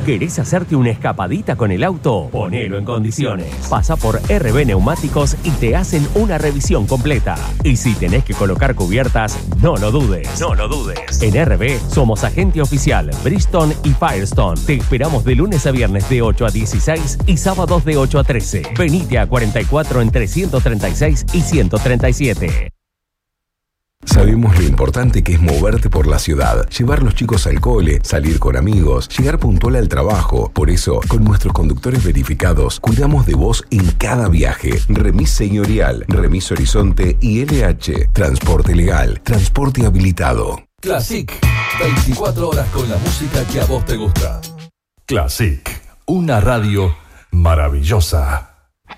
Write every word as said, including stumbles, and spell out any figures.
¿Querés hacerte una escapadita con el auto? Ponelo en condiciones. Pasa por R B Neumáticos y te hacen una revisión completa. Y si tenés que colocar cubiertas, no lo dudes. No lo dudes. En R B somos agente oficial Bridgestone y Firestone. Te esperamos de lunes a viernes de ocho a dieciséis y sábados de ocho a trece. Venite a cuarenta y cuatro entre ciento treinta y seis y ciento treinta y siete. Sabemos lo importante que es moverte por la ciudad, llevar los chicos al cole, salir con amigos, llegar puntual al trabajo. Por eso, con nuestros conductores verificados, cuidamos de vos en cada viaje. Remis Señorial, Remis Horizonte y L H. Transporte legal, transporte habilitado. Classic, veinticuatro horas con la música que a vos te gusta. Classic, una radio maravillosa.